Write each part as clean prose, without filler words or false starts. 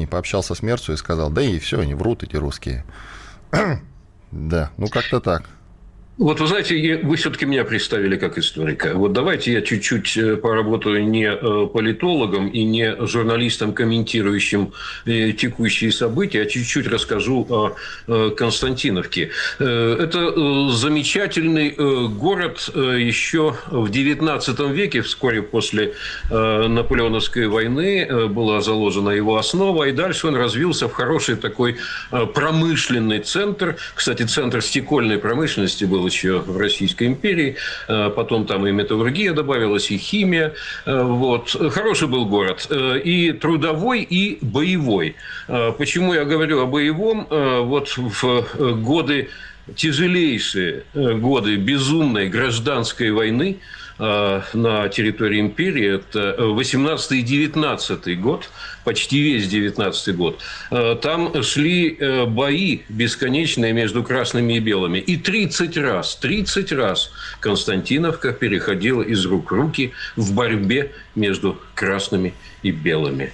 пообщался с Мерцу и сказал, да и все, они врут, эти русские. Да, ну как-то так. Вот вы знаете, вы все-таки меня представили как историка. Вот давайте я чуть-чуть поработаю не политологом и не журналистом, комментирующим текущие события, а чуть-чуть расскажу о Константиновке. Это замечательный город еще в XIX веке, вскоре после Наполеоновской войны была заложена его основа, и дальше он развился в хороший такой промышленный центр. Кстати, центр стекольной промышленности был еще в Российской империи, потом там и металлургия добавилась, и химия. Вот. Хороший был город, и трудовой, и боевой. Почему я говорю о боевом? Вот в годы, тяжелейшие годы безумной гражданской войны на территории империи, это 18 и 19 год, почти весь 19 год, там шли бои бесконечные между красными и белыми. И 30 раз Константиновка переходила из рук в руки в борьбе между красными и белыми.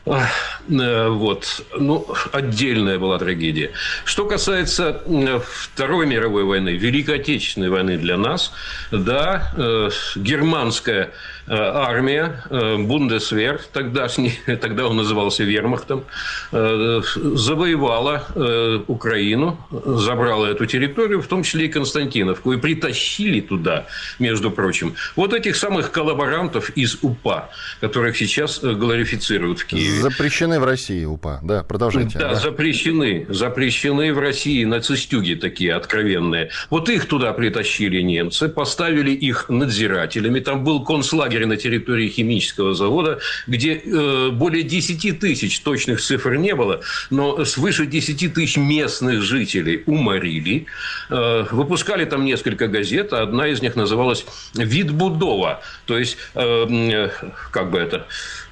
Вот. Ну, отдельная была трагедия. Что касается Второй мировой войны, Великой Отечественной войны для нас, да, германская армия, Бундесвер, тогда он назывался Вермахтом, завоевала Украину, забрала эту территорию, в том числе и Константиновку, и притащили туда, между прочим, вот этих самых коллаборантов из УПА, которых сейчас глорифицируют в Киеве. Запрещены в России УПА, да, продолжайте. Да, запрещены в России нацистюги такие откровенные. Вот их туда притащили немцы, поставили их надзирателями, там был концлагерь на территории химического завода, где более 10 тысяч, точных цифр не было, но свыше 10 тысяч местных жителей уморили. Выпускали там несколько газет, а одна из них называлась «Відбудова», то есть, как бы это...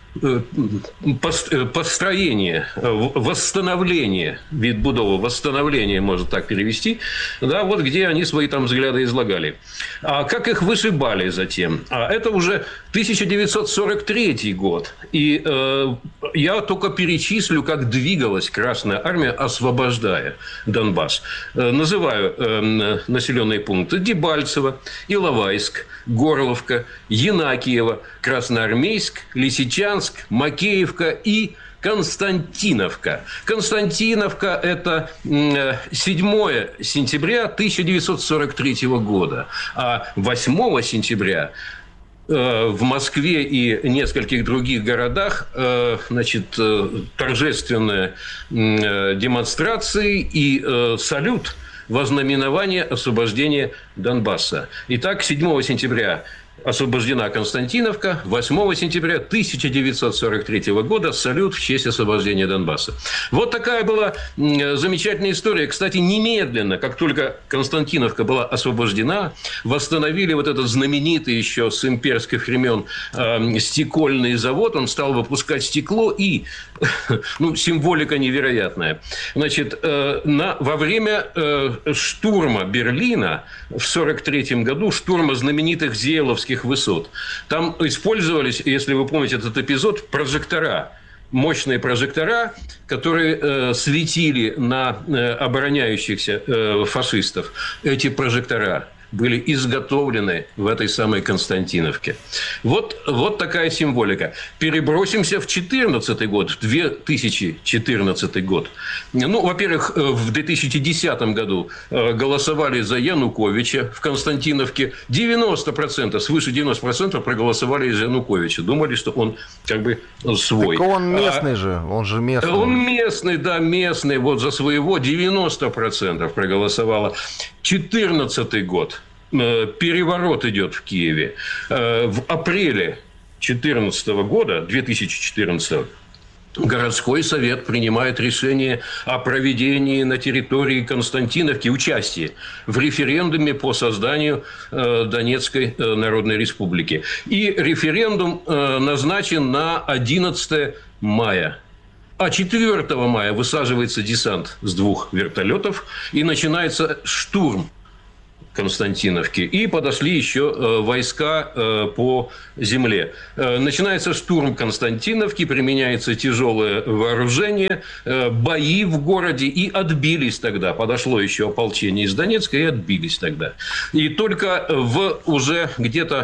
построение, восстановление, восстановление, можно так перевести, да, вот где они свои там взгляды излагали. А как их вышибали затем? А это уже 1943 год. И я только перечислю, как двигалась Красная Армия, освобождая Донбасс. Называю населенные пункты: Дебальцево, Иловайск, Горловка, Янакиево, Красноармейск, Лисичанск, Макеевка и Константиновка. Константиновка – это 7 сентября 1943 года, а 8 сентября в Москве и нескольких других городах, значит, торжественные демонстрации и салют во знаменование освобождения Донбасса. Итак, 7 сентября освобождена Константиновка, 8 сентября 1943 года салют в честь освобождения Донбасса. Вот такая была замечательная история. Кстати, немедленно, как только Константиновка была освобождена, восстановили вот этот знаменитый еще с имперских времен стекольный завод. Он стал выпускать стекло и, ну, символика невероятная. Значит, во время штурма Берлина в 1943 году, штурма знаменитых Зееловских высот, там использовались, если вы помните этот эпизод, прожектора. Мощные прожектора, которые светили на обороняющихся фашистов. Эти прожектора были изготовлены в этой самой Константиновке. Вот такая символика. Перебросимся в 2014 год, в 2014 год. Ну, во-первых, в 2010 году голосовали за Януковича в Константиновке. 90%, свыше 90% проголосовали за Януковича. Думали, что он как бы свой. Так он местный же, он же местный. Он местный, да, местный. Вот за своего 90% проголосовало. 2014 год. Переворот идет в Киеве. В апреле 2014 городской совет принимает решение о проведении на территории Константиновки участия в референдуме по созданию Донецкой Народной Республики. И референдум назначен на 11 мая. А 4 мая высаживается десант с 2 вертолетов и начинается штурм Константиновки, и подошли еще войска по земле. Начинается штурм Константиновки, применяется тяжелое вооружение, бои в городе, и отбились тогда. Подошло еще ополчение из Донецка, и отбились тогда. И только уже где-то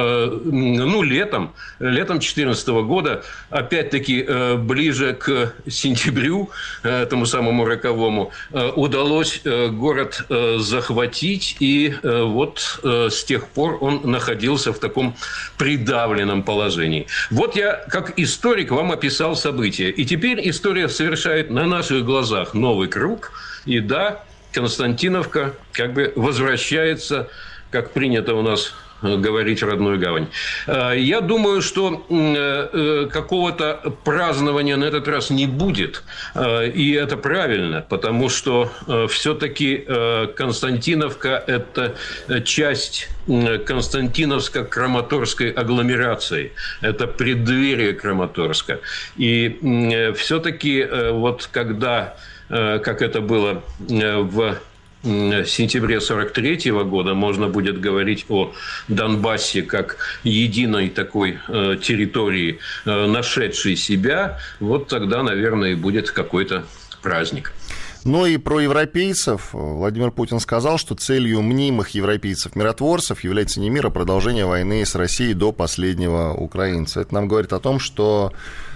летом 2014 года, опять-таки ближе к сентябрю, тому самому роковому, удалось город захватить. И вот с тех пор он находился в таком придавленном положении. Вот я, как историк, вам описал события. И теперь история совершает на наших глазах новый круг. И да, Константиновка как бы возвращается, как принято у нас говорить, в родную гавань. Я думаю, что какого-то празднования на этот раз не будет. И это правильно, потому что все-таки Константиновка – это часть Константиновско-Краматорской агломерации. Это преддверие Краматорска. И все-таки вот когда, как это было в сентябре 1943 года, можно будет говорить о Донбассе как единой такой территории, нашедшей себя, вот тогда, наверное, и будет какой-то праздник. Ну и про европейцев. Владимир Путин сказал, что целью мнимых европейцев-миротворцев является не мир, а продолжение войны с Россией до последнего украинца. Это нам говорит о том, что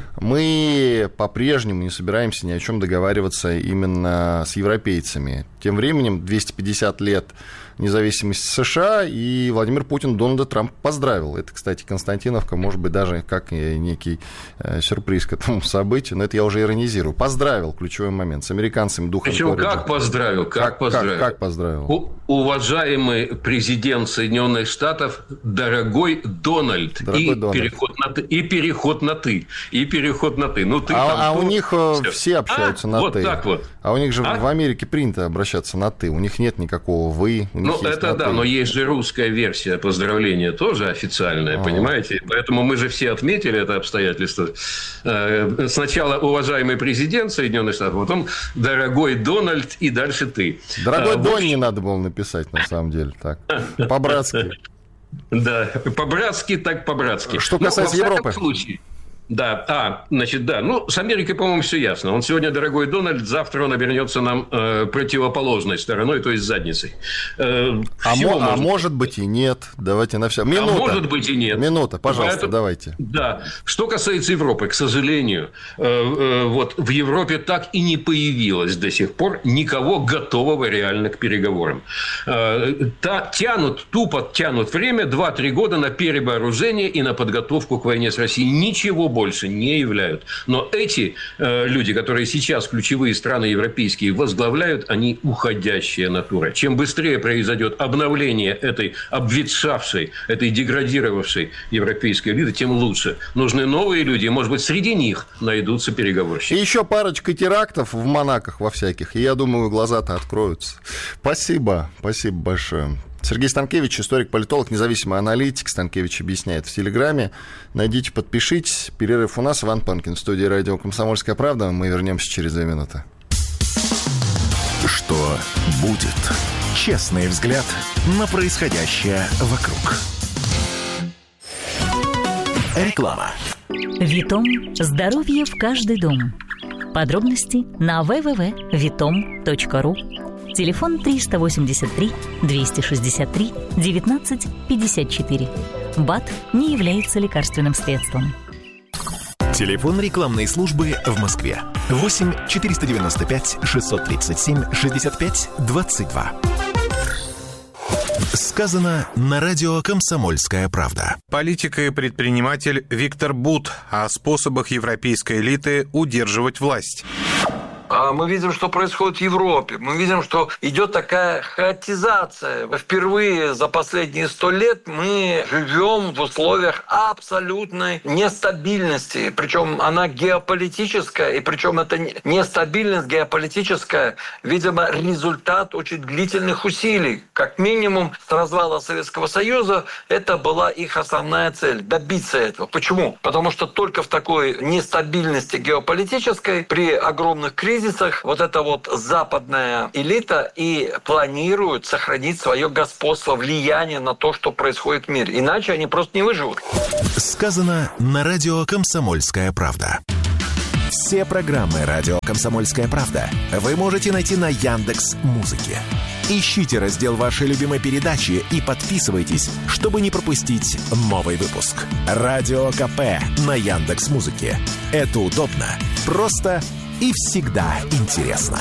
мы по-прежнему не собираемся ни о чем договариваться именно с европейцами. Тем временем 250 лет независимости США, и Владимир Путин Дональда Трампа поздравил. Это, кстати, Константиновка, может быть, даже как некий сюрприз к этому событию, но это я уже иронизирую. Поздравил, ключевой момент, с американцами духом. Причем как поздравил? Как поздравил? Уважаемый президент Соединенных Штатов, дорогой Дональд. Переход на ты. Ну, ты у них все общаются на ты. Вот так вот. А у них же в Америке принято обращаться на ты. У них нет никакого вы. Ну, это да, но есть же русская версия поздравления тоже официальная, понимаете? Поэтому мы же все отметили это обстоятельство. Сначала уважаемый президент Соединенных Штатов, потом дорогой Дональд и дальше ты. Дорогой Донни надо было написать, на самом деле. Так, по-братски. Да, по-братски так по-братски. Что касается Европы. Да, с Америкой, по-моему, все ясно. Он сегодня дорогой Дональд, завтра он обернется нам противоположной стороной, то есть задницей. Может быть и нет. Давайте на все. Минута. Может быть и нет. Минута, пожалуйста, давайте. Да. Что касается Европы, к сожалению, вот в Европе так и не появилось до сих пор никого готового реально к переговорам. Тупо тянут время 2-3 года на перевооружение и на подготовку к войне с Россией. Ничего больше не являют. Но эти люди, которые сейчас ключевые страны европейские возглавляют, они уходящая натура. Чем быстрее произойдет обновление этой обветшавшей, этой деградировавшей европейской элиты, тем лучше. Нужны новые люди, и, может быть, среди них найдутся переговорщики. И еще парочка терактов в Монаках во всяких, и я думаю, глаза-то откроются. Спасибо большое. Сергей Станкевич, историк-политолог, независимый аналитик. Станкевич объясняет в Телеграме. Найдите, подпишитесь. Перерыв у нас. Иван Панкин в студии радио «Комсомольская правда». Мы вернемся через 2 минуты. Что будет? Честный взгляд на происходящее вокруг. Реклама. Витом. Здоровье в каждый дом. Подробности на www.vitom.ru. Телефон 383-263-1954. БАД не является лекарственным средством. Телефон рекламной службы в Москве. 8-497-637-65-22. Сказано на радио «Комсомольская правда». Политик и предприниматель Виктор Бут о способах европейской элиты удерживать власть. Мы видим, что происходит в Европе. Мы видим, что идет такая хаотизация. Впервые за последние 100 лет мы живем в условиях абсолютной нестабильности. Причем она геополитическая, и причем эта нестабильность геополитическая, видимо, результат очень длительных усилий. Как минимум, с развала Советского Союза это была их основная цель – добиться этого. Почему? Потому что только в такой нестабильности геополитической, при огромных кризисах, кризисах вот эта вот западная элита и планирует сохранить свое господство, влияние на то, что происходит в мире. Иначе они просто не выживут. Сказано на радио «Комсомольская правда». Все программы радио «Комсомольская правда» вы можете найти на Яндекс.Музыке. Ищите раздел вашей любимой передачи и подписывайтесь, чтобы не пропустить новый выпуск. Радио КП на Яндекс.Музыке. Это удобно, просто и всегда интересно.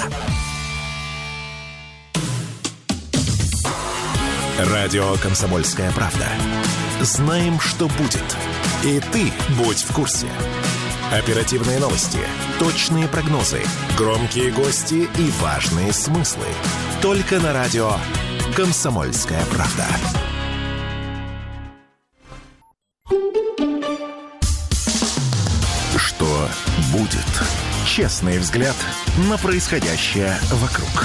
Радио «Комсомольская правда». Знаем, что будет. И ты будь в курсе. Оперативные новости, точные прогнозы, громкие гости и важные смыслы. Только на радио «Комсомольская правда». Что будет? Честный взгляд на происходящее вокруг.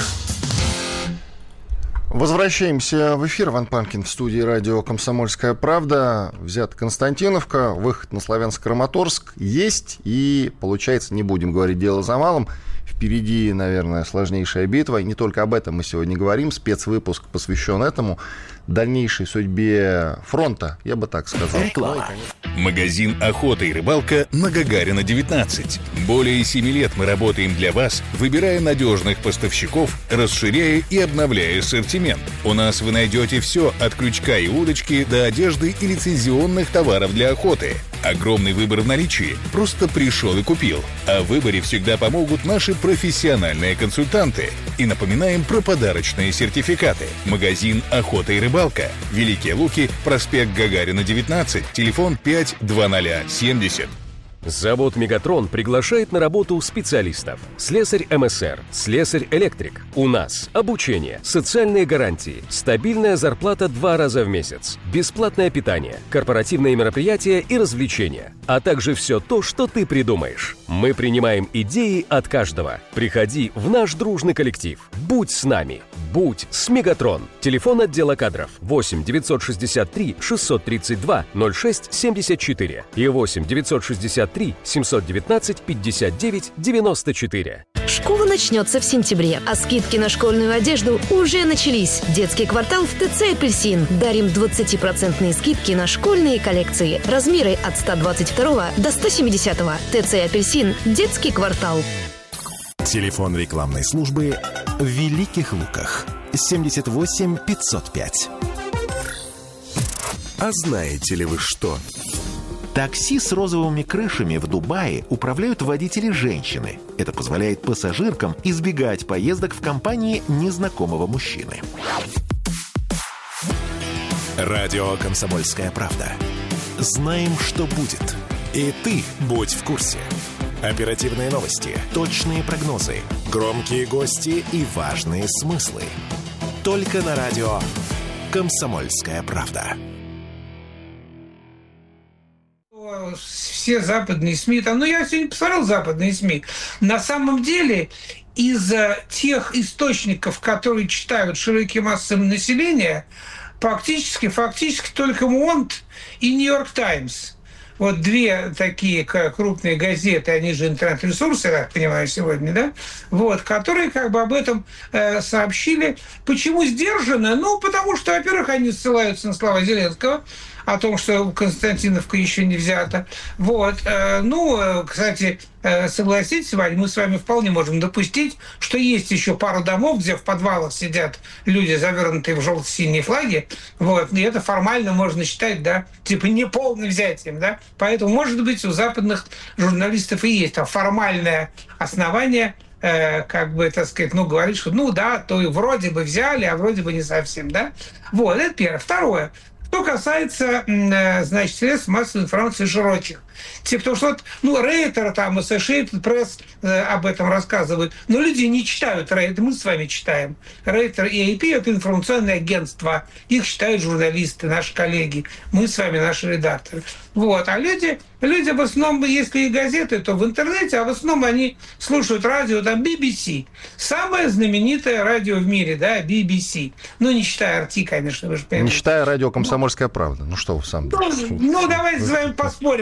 Возвращаемся в эфир. Иван Панкин в студии радио «Комсомольская правда». Взята Константиновка, выход на Славянск-Краматорск есть. И, получается, не будем говорить дело за малым. Впереди, наверное, сложнейшая битва. И не только об этом мы сегодня говорим. Спецвыпуск посвящен этому. Дальнейшей судьбе фронта, я бы так сказал. Реклама. Магазин «Охота и рыбалка» на Гагарина, 19. Более 7 лет мы работаем для вас, выбирая надежных поставщиков, расширяя и обновляя ассортимент. У нас вы найдете все от крючка и удочки до одежды и лицензионных товаров для охоты. Огромный выбор в наличии. Просто пришел и купил. О выборе всегда помогут наши профессиональные консультанты. И напоминаем про подарочные сертификаты. Магазин «Охота и рыбалка». Великие Луки, проспект Гагарина, 19, телефон 52070. Завод «Мегатрон» приглашает на работу специалистов. Слесарь МСР, слесарь-электрик. У нас обучение, социальные гарантии, стабильная зарплата 2 раза в месяц, бесплатное питание, корпоративные мероприятия и развлечения, а также все то, что ты придумаешь. Мы принимаем идеи от каждого. Приходи в наш дружный коллектив. Будь с нами. Будь с «Мегатрон». Телефон отдела кадров 8 963 632 06 74 и 8 963 719 59 94. Школа начнется в сентябре, а скидки на школьную одежду уже начались. Детский квартал в ТЦ «Апельсин». Дарим 20% скидки на школьные коллекции. Размеры от 122 до 170. ТЦ «Апельсин». Детский квартал. Телефон рекламной службы в Великих Луках. 78 505. А знаете ли вы что? Такси с розовыми крышами в Дубае управляют водители-женщины. Это позволяет пассажиркам избегать поездок в компании незнакомого мужчины. Радио «Комсомольская правда». Знаем, что будет. И ты будь в курсе. Оперативные новости, точные прогнозы, громкие гости и важные смыслы. Только на радио «Комсомольская правда». Все западные СМИ, я сегодня посмотрел западные СМИ, на самом деле из тех источников, которые читают широкие массы населения, фактически только МОНД и Нью-Йорк Таймс. Вот две такие крупные газеты, они же интернет-ресурсы, я так понимаю, сегодня, да? Вот, которые об этом сообщили. Почему сдержанно? Потому что, во-первых, они ссылаются на слова Зеленского о том, что Константиновка еще не взята. Вот. Кстати, согласитесь, Вань, мы с вами вполне можем допустить, что есть еще пару домов, где в подвалах сидят люди, завернутые в желто-синие флаги. Вот. И это формально можно считать, неполным взятием, да. Поэтому, может быть, у западных журналистов и есть формальное основание говорить, что то и вроде бы взяли, а вроде бы не совсем, да. Вот, это первое. Второе. Что касается, средств массовой информации широких. Потому что Рейтер, Associated Press об этом рассказывают. Но люди не читают Рейтер, мы с вами читаем. Рейтер и AP – это информационные агентства. Их читают журналисты, наши коллеги. Мы с вами, наши редакторы. Вот. А люди в основном, если и газеты, то в интернете, а в основном они слушают радио, BBC. Самое знаменитое радио в мире, да, BBC. Не считая RT, конечно, вы же понимаете. Не считая радио «Комсомольская правда». Что вы сам... давайте с вами поспорим, кто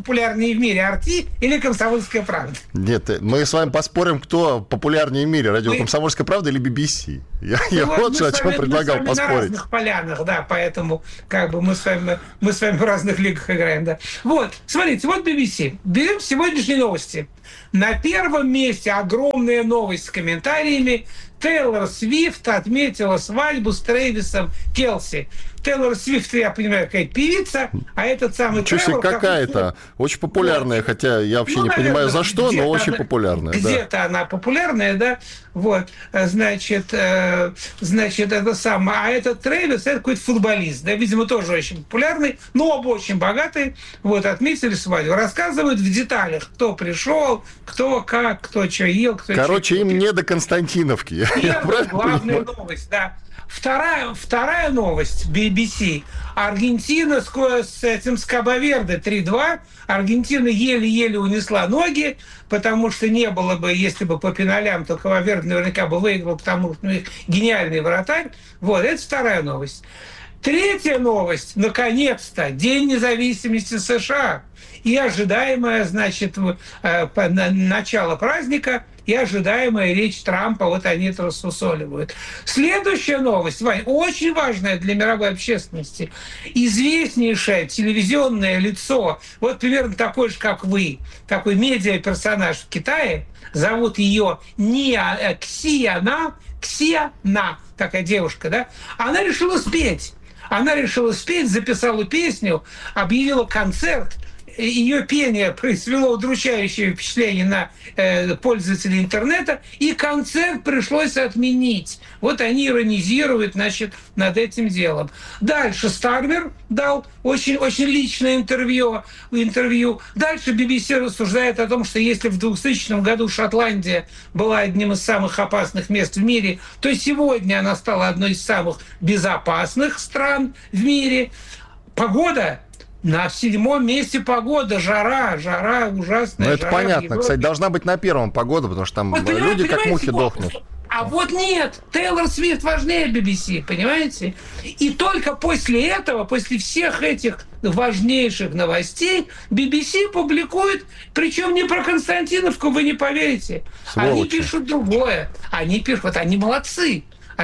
популярнее в мире, «Арти» или «Комсомольская правда»? Нет, мы с вами поспорим, кто популярнее в мире, радио «Комсомольская правда» или BBC. Я вот же о чем предлагал поспорить. Мы на разных полянах, да, поэтому как бы мы с вами в разных лигах играем, да. Вот, смотрите, вот BBC. Берем сегодняшние новости. На первом месте огромная новость с комментариями. Тейлор Свифт отметила свадьбу с Трэвисом Келси. Тейлор Свифт, я понимаю, какая-то певица, а этот самый Тревор... какая-то, очень популярная, вот. Хотя я вообще не понимаю, за что, но очень популярная. Где-то она популярная, да, вот, значит, это самое... А этот Трэвис, это какой-то футболист, да, видимо, тоже очень популярный, но оба очень богатые, вот, отметили свадьбу. Рассказывают в деталях, кто пришел, кто как, кто что ел, кто... Короче, им не до Константиновки. Главная новость, да. Вторая новость BBC. Аргентина с этим Кабо-Верде 3-2. Аргентина еле-еле унесла ноги, потому что не было бы, если бы по пеналям, то Кабо-Верде наверняка бы выиграл, потому что у них гениальный вратарь. Вот, это вторая новость. Третья новость. Наконец-то, День независимости США. И ожидаемое, значит, начало праздника, и ожидаемая речь Трампа, вот они это рассусоливают. Следующая новость, очень важная для мировой общественности. Известнейшее телевизионное лицо, вот примерно такой же, как вы, такой медиаперсонаж в Китае, зовут ее Ксиана, такая девушка, да, она решила спеть. Записала песню, объявила концерт. Ее пение произвело удручающее впечатление на пользователей интернета, и концерт пришлось отменить. Вот они иронизируют, значит, над этим делом. Дальше Стармер дал очень личное интервью. Дальше BBC рассуждает о том, что если в 2000 году Шотландия была одним из самых опасных мест в мире, то сегодня она стала одной из самых безопасных стран в мире. Погода. На 7-м месте погода, жара ужасная. Ну, это понятно. Кстати, должна быть на первом погода, потому что там вот, люди как мухи дохнут. А вот нет, Тейлор Свифт важнее BBC, понимаете? И только после этого, после всех этих важнейших новостей, BBC публикует, причем не про Константиновку, вы не поверите. Сволочи. Они пишут другое. Они молодцы.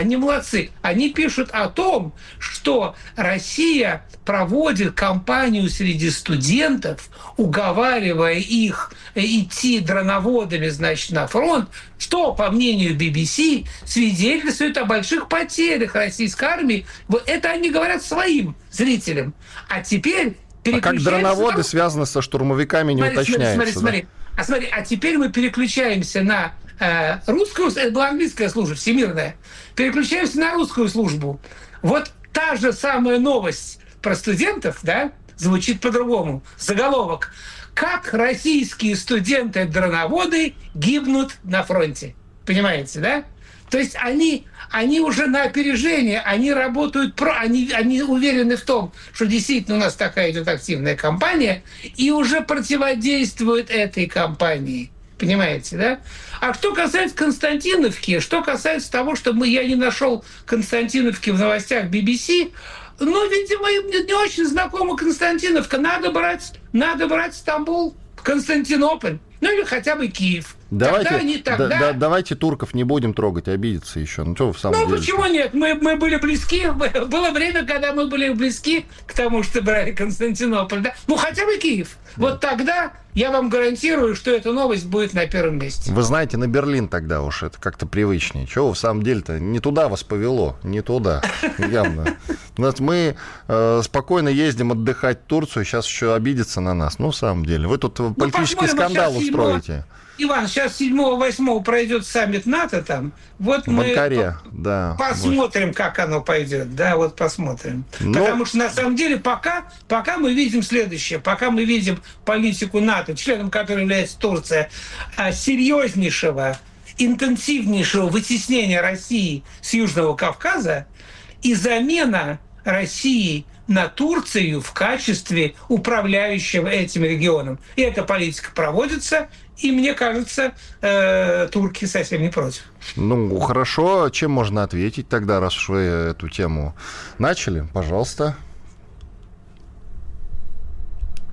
Они пишут о том, что Россия проводит кампанию среди студентов, уговаривая их идти дроноводами, значит, на фронт, что, по мнению BBC, свидетельствует о больших потерях российской армии. Вот это они говорят своим зрителям. А теперь как дроноводы связаны со штурмовиками, не уточняется. Смотри. А теперь мы переключаемся на русскую, это была английская служба, всемирная, переключаемся на русскую службу. Вот та же самая новость про студентов, да, звучит по-другому. Заголовок. Как российские студенты-дроноводы гибнут на фронте. Понимаете, да? То есть они уже на опережение, они работают, они уверены в том, что действительно у нас такая идет активная кампания, и уже противодействуют этой кампании. Понимаете, да? А что касается Константиновки, что касается того, что я не нашел Константиновки в новостях BBC, видимо, им не очень знакома Константиновка. Надо брать Стамбул, Константинополь, или хотя бы Киев. Давайте турков не будем трогать, обидеться еще. Ну, что в самом деле? Почему нет? Мы были близки. Было время, когда мы были близки к тому, что брали Константинополь. Да? Хотя бы Киев. Вот тогда я вам гарантирую, что эта новость будет на первом месте. Вы знаете, на Берлин тогда уж это как-то привычнее. Чего вы в самом деле-то? Не туда вас повело. Не туда. Явно. Мы спокойно ездим отдыхать в Турцию. Сейчас еще обидятся на нас. В самом деле. Вы тут политический скандал устроите. Иван, сейчас 7-8 пройдет саммит НАТО там. Вот мы посмотрим, как оно пойдет. Да, вот посмотрим. Потому что на самом деле пока мы видим следующее. Пока мы видим политику НАТО, членом которой является Турция, серьезнейшего, интенсивнейшего вытеснения России с Южного Кавказа и замена России на Турцию в качестве управляющего этим регионом. И эта политика проводится, и, мне кажется, турки совсем не против. Хорошо. Чем можно ответить тогда, раз уж вы эту тему начали? Пожалуйста.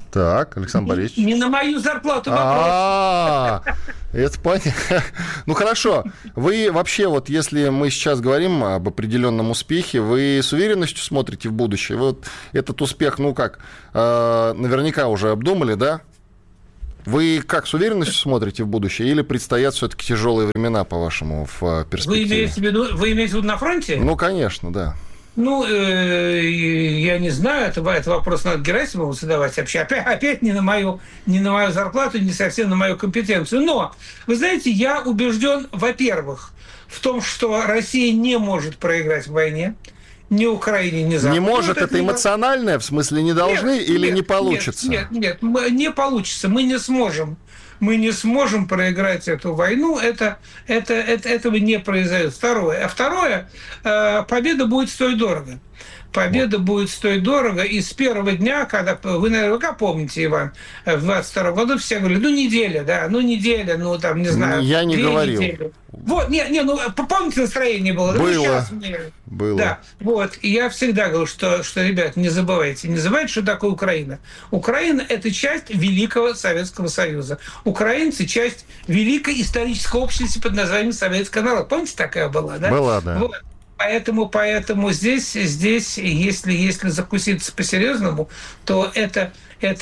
Так, Александр Борисович. Не на мою зарплату вопрос. Это понятно. Ну, хорошо. Вы вообще, вот если мы сейчас говорим об определенном успехе, вы с уверенностью смотрите в будущее? Вот этот успех, ну как, наверняка уже обдумали, да? Вы как, с уверенностью смотрите в будущее или предстоят все-таки тяжелые времена, по-вашему, в перспективе? Вы имеете в виду на фронте? Ну, конечно, да. Ну, я не знаю, это вопрос надо Герасимову задавать вообще. Опять не на мою зарплату, не совсем на мою компетенцию. Но, вы знаете, я убежден, во-первых, в том, что Россия не может проиграть в войне. Ни Украине, ни Западу. Не может, это эмоциональное, в смысле не должны или не получится? Нет, не получится, мы не сможем. Мы не сможем проиграть эту войну, этого не произойдет. Второе, победа будет стоить дорого. Победа будет стоить дорого, и с первого дня, когда, вы наверняка помните, Иван, в 22 году все говорили, неделя, там, не знаю. Я не говорил. Недели. Вот, помните, настроение было? Было. Да, вот, и я всегда говорю, что, ребят, не забывайте, что такое Украина. Украина – это часть Великого Советского Союза. Украинцы – часть великой исторической общности под названием Советский народ. Помните, такая была, да? Была, да. Вот. Поэтому здесь, если закуситься по-серьезному, то это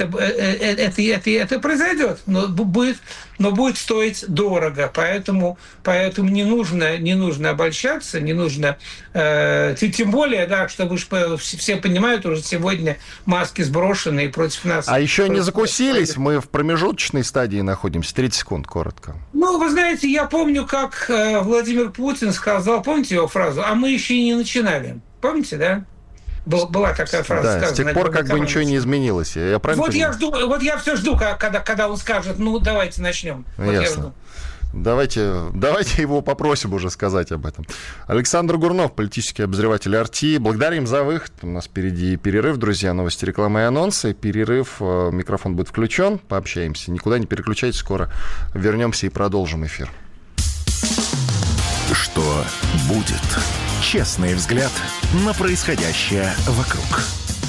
произойдет, но будет стоить дорого. Поэтому не нужно обольщаться, не нужно, тем более, да, что вы же все понимают, уже сегодня маски сброшены и против нас. А еще не закусились, мы в промежуточной стадии находимся. 30 секунд, коротко. Ну, вы знаете, я помню, как Владимир Путин сказал, помните его фразу, а мы еще и не начинали. Помните, да? Была такая фраза. Да, с тех пор как бы ничего не изменилось. Я правильно понимаю? Я все жду, когда он скажет, давайте начнем. Ясно. Давайте его попросим уже сказать об этом. Александр Гурнов, политический обозреватель RT. Благодарим за выход. У нас впереди перерыв, друзья. Новости, реклама и анонсы. Перерыв, микрофон будет включен. Пообщаемся. Никуда не переключайтесь. Скоро вернемся и продолжим эфир. Что будет? Честный взгляд на происходящее вокруг.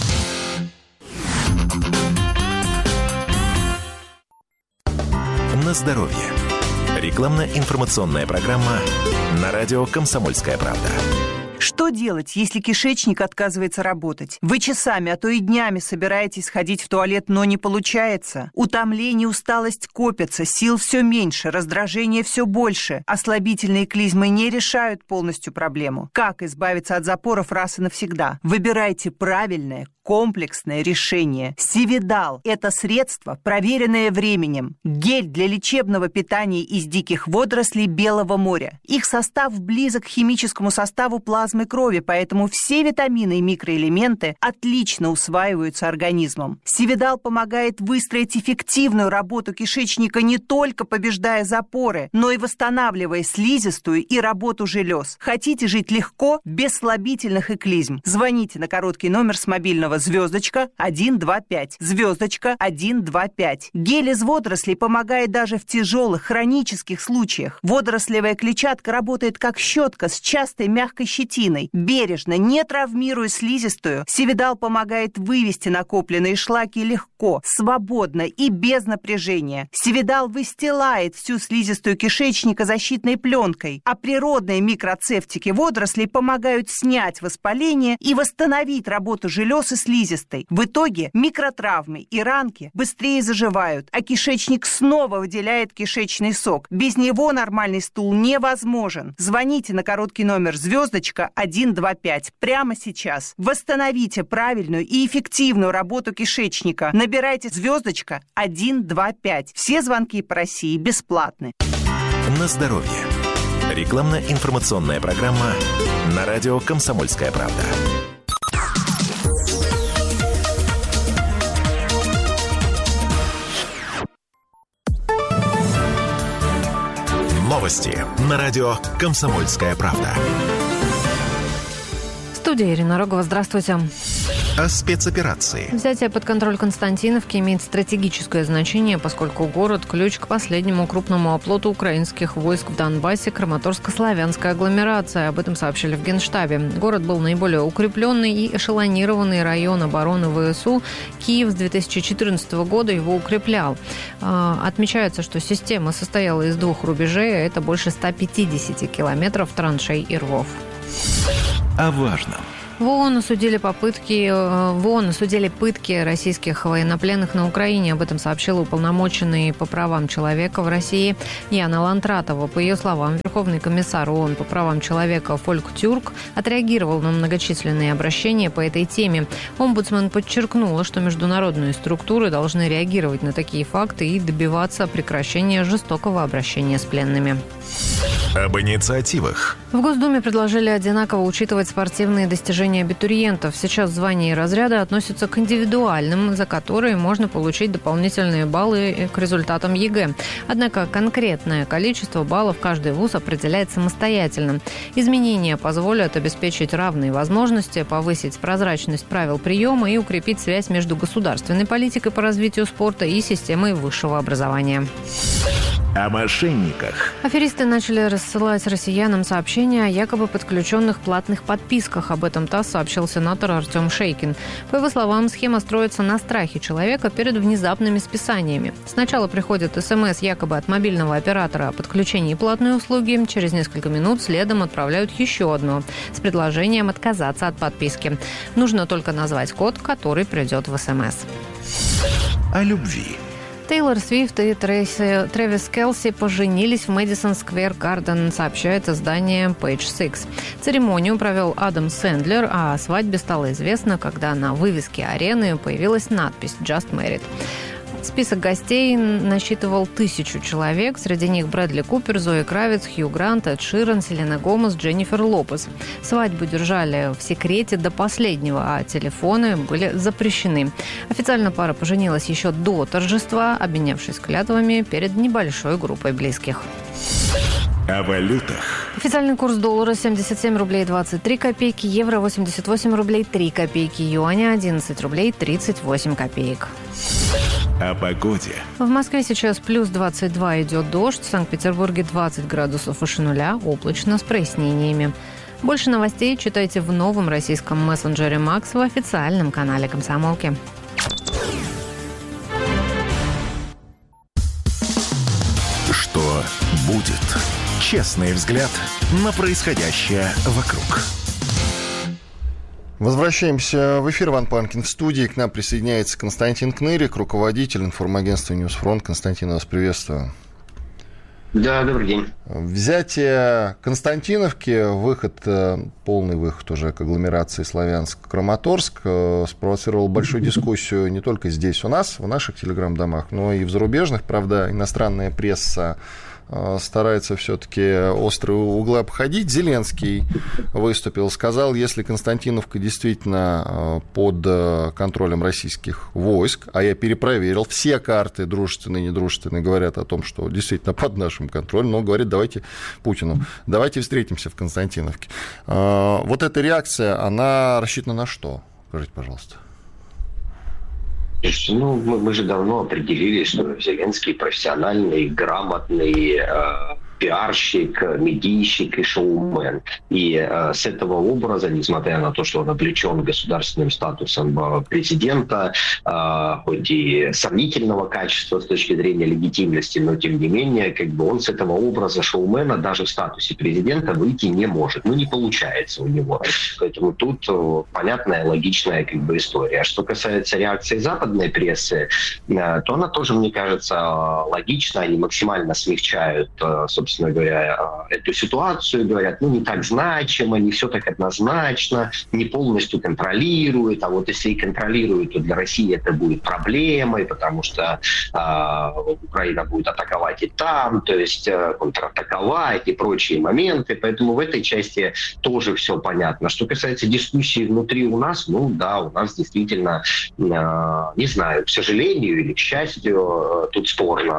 На здоровье. Рекламно-информационная программа на радио «Комсомольская правда». Что делать, если кишечник отказывается работать? Вы часами, а то и днями собираетесь сходить в туалет, но не получается. Утомление, усталость копятся, сил все меньше, раздражение все больше. Ослабительные клизмы не решают полностью проблему. Как избавиться от запоров раз и навсегда? Выбирайте правильное, комплексное решение. Сивидал – это средство, проверенное временем. Гель для лечебного питания из диких водорослей Белого моря. Их состав близок к химическому составу плазмы крови, поэтому все витамины и микроэлементы отлично усваиваются организмом. Сивидал помогает выстроить эффективную работу кишечника, не только побеждая запоры, но и восстанавливая слизистую и работу желез. Хотите жить легко, без слабительных и клизм? Звоните на короткий номер с мобильного звездочка 125. Звездочка 125. Гель из водорослей помогает даже в тяжелых хронических случаях. Водорослевая клетчатка работает как щетка с частой мягкой щетиной. Бережно, не травмируя слизистую, Сивидал помогает вывести накопленные шлаки легко, свободно и без напряжения. Сивидал выстилает всю слизистую кишечника защитной пленкой, а природные микроцефтики водорослей помогают снять воспаление и восстановить работу желез и слизистой. В итоге микротравмы и ранки быстрее заживают, а кишечник снова выделяет кишечный сок. Без него нормальный стул невозможен. Звоните на короткий номер звездочка 125 прямо сейчас. Восстановите правильную и эффективную работу кишечника. Набирайте звездочка 125. Все звонки по России бесплатны. На здоровье. Рекламно-информационная программа на радио «Комсомольская правда». Новости на радио «Комсомольская правда». В студии Ирина Рогова. Здравствуйте. о спецоперации. Взятие под контроль Константиновки имеет стратегическое значение, поскольку город – ключ к последнему крупному оплоту украинских войск в Донбассе, Краматорско-славянская агломерация. Об этом сообщили в Генштабе. Город был наиболее укрепленный и эшелонированный район обороны ВСУ. Киев с 2014 года его укреплял. Отмечается, что система состояла из 2 рубежей, а это больше 150 километров траншей и рвов. О важном. В ООН осудили пытки российских военнопленных на Украине. Об этом сообщила уполномоченный по правам человека в России Яна Лантратова. По ее словам, Верховный комиссар ООН по правам человека Фольк Тюрк отреагировал на многочисленные обращения по этой теме. Омбудсмен подчеркнула, что международные структуры должны реагировать на такие факты и добиваться прекращения жестокого обращения с пленными. Об инициативах. В Госдуме предложили одинаково учитывать спортивные достижения абитуриентов. Сейчас звания и разряды относятся к индивидуальным, за которые можно получить дополнительные баллы к результатам ЕГЭ. Однако конкретное количество баллов каждый вуз определяет самостоятельно. Изменения позволят обеспечить равные возможности, повысить прозрачность правил приема и укрепить связь между государственной политикой по развитию спорта и системой высшего образования. О мошенниках. Аферисты начали рассылать россиянам сообщения о якобы подключенных платных подписках. Об этом ТАСС сообщил сенатор Артем Шейкин. По его словам, схема строится на страхе человека перед внезапными списаниями. Сначала приходит СМС якобы от мобильного оператора о подключении платной услуги. Через несколько минут следом отправляют еще одно с предложением отказаться от подписки. Нужно только назвать код, который придет в СМС. О любви. Тейлор Свифт и Трэвис Келси поженились в Мэдисон Сквер Гарден, сообщает издание Page Six. Церемонию провел Адам Сэндлер, а о свадьбе стало известно, когда на вывеске арены появилась надпись «Just Married». Список гостей насчитывал 1000 человек. Среди них Брэдли Купер, Зои Кравиц, Хью Грант, Эд Ширан, Селена Гомес, Дженнифер Лопес. Свадьбу держали в секрете до последнего, а телефоны были запрещены. Официально пара поженилась еще до торжества, обменявшись клятвами перед небольшой группой близких. О валютах. Официальный курс доллара 77 рублей 23 копейки, евро 88 рублей 3 копейки, юаня 11 рублей 38 копеек. О погоде. В Москве сейчас плюс 22 идет дождь, в Санкт-Петербурге 20 градусов выше нуля, облачно с прояснениями. Больше новостей читайте в новом российском мессенджере «Макс» в официальном канале «Комсомолки». Что будет? Честный взгляд на происходящее вокруг. Возвращаемся в эфир. Иван Панкин в студии. К нам присоединяется Константин Кнырик, руководитель информагентства «Ньюсфронт». Константин, вас приветствую. Да, добрый день. Взятие Константиновки, полный выход уже к агломерации Славянск-Краматорск спровоцировал большую дискуссию не только здесь у нас, в наших телеграм-домах, но и в зарубежных. Правда, иностранная пресса старается все-таки острые углы обходить. Зеленский выступил, сказал, если Константиновка действительно под контролем российских войск, а я перепроверил, все карты, дружественные и недружественные, говорят о том, что действительно под нашим контролем, но говорит, давайте Путину, давайте встретимся в Константиновке. Вот эта реакция, она рассчитана на что? Скажите, пожалуйста. Мы же давно определили, что Зеленский профессиональный, грамотный пиарщик, медийщик и шоумен. И с этого образа, несмотря на то, что он облечен государственным статусом президента, хоть и сомнительного качества с точки зрения легитимности, но тем не менее, он с этого образа шоумена даже в статусе президента выйти не может. Не получается у него. Поэтому тут понятная, логичная история. Что касается реакции западной прессы, то она тоже, мне кажется, логична. Они максимально смягчают, собственно говоря, эту ситуацию, говорят, не так значимо, не все так однозначно, не полностью контролируют, а вот если и контролируют, то для России это будет проблемой, потому что Украина будет атаковать и там, то есть контратаковать и прочие моменты, поэтому в этой части тоже все понятно. Что касается дискуссии внутри у нас, у нас действительно, не знаю, к сожалению или к счастью, тут спорно,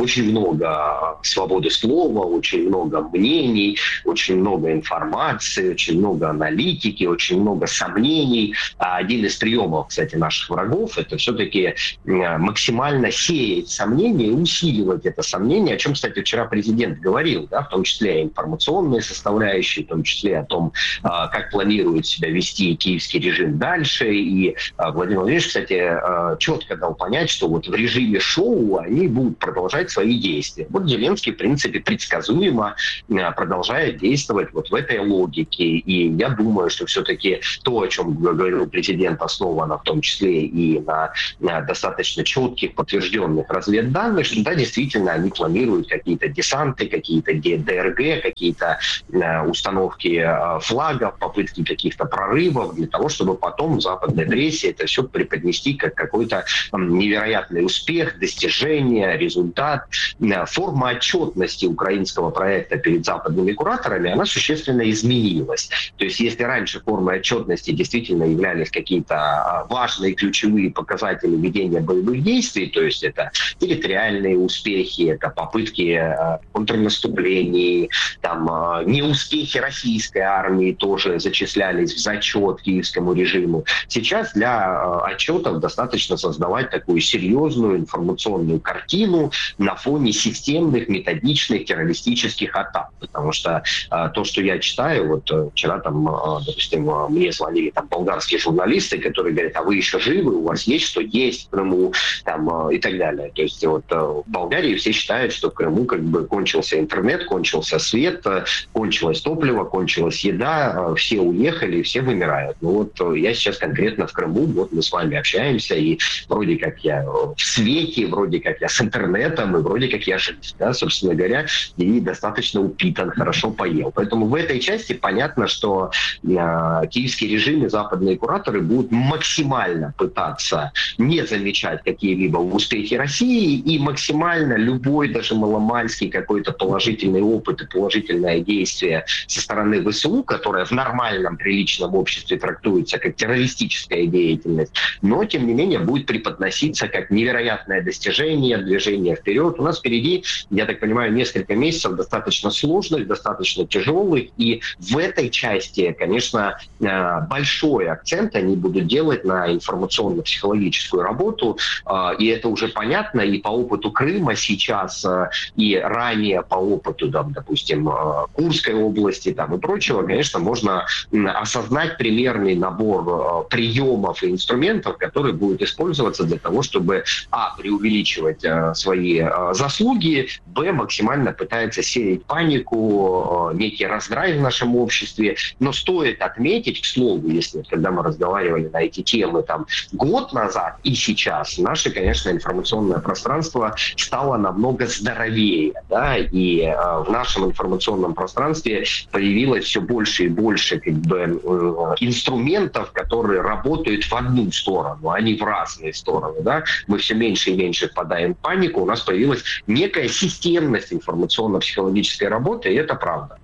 очень много свободы слова, очень много мнений, очень много информации, очень много аналитики, очень много сомнений. А один из приемов, кстати, наших врагов — это все-таки максимально сеять сомнения и усиливать это сомнение, о чем, кстати, вчера президент говорил, да, в том числе о информационной составляющей, в том числе о том, как планирует себя вести киевский режим дальше. И Владимир Владимирович, кстати, четко дал понять, что вот в режиме шоу они будут продолжать свои действия. Вот Зеленский, в принципе, предсказуемо продолжает действовать вот в этой логике. И я думаю, что все-таки то, о чем говорил президент, основано в том числе и на достаточно четких, подтвержденных разведданных, что да, действительно, они планируют какие-то десанты, какие-то ДРГ, какие-то установки флагов, попытки каких-то прорывов для того, чтобы потом в западной прессе это все преподнести как какой-то невероятный успех, достижение, результат. Форма отчетности украинского проекта перед западными кураторами, она существенно изменилась. То есть если раньше формой отчетности действительно являлись какие-то важные ключевые показатели ведения боевых действий, то есть это территориальные успехи, это попытки контрнаступлений, там неуспехи российской армии тоже зачислялись в зачет киевскому режиму. Сейчас для отчетов достаточно создавать такую серьезную информационную картину на фоне системных, методичных террористических атак. Потому что то, что я читаю, вот вчера там, допустим, мне звонили там болгарские журналисты, которые говорят, а вы еще живы, у вас есть что есть в Крыму, там, и так далее. То есть вот в Болгарии все считают, что в Крыму как бы кончился интернет, кончился свет, кончилось топливо, кончилась еда, все уехали, все вымирают. Ну вот я сейчас конкретно в Крыму, вот мы с вами общаемся, и вроде как я в свете, вроде как я с интернетом, и вроде как я жив, да, собственно говоря, и достаточно упитан, хорошо поел. Поэтому в этой части понятно, что киевский режим и западные кураторы будут максимально пытаться не замечать какие-либо успехи России и максимально любой, даже маломальский какой-то положительный опыт и положительное действие со стороны ВСУ, которое в нормальном, приличном обществе трактуется как террористическая деятельность, но, тем не менее, будет преподноситься как невероятное достижение, движение вперед. У нас впереди, я так понимаю, несколько месяцев достаточно сложных, достаточно тяжелых, и в этой части, конечно, большой акцент они будут делать на информационно-психологическую работу, и это уже понятно и по опыту Крыма сейчас, и ранее по опыту, там, допустим, Курской области там, и прочего, конечно, можно осознать примерный набор приемов и инструментов, которые будут использоваться для того, чтобы преувеличивать свои заслуги, максимально пытается сеять панику, некий раздрай в нашем обществе. Но стоит отметить, к слову, если когда мы разговаривали на эти темы там год назад и сейчас, наше, конечно, информационное пространство стало намного здоровее, да, и в нашем информационном пространстве появилось все больше и больше как бы инструментов, которые работают в одну сторону, а не в разные стороны, да. Мы все меньше и меньше впадаем в панику, у нас появилась некая системность информационно-психологической работы, и это правда.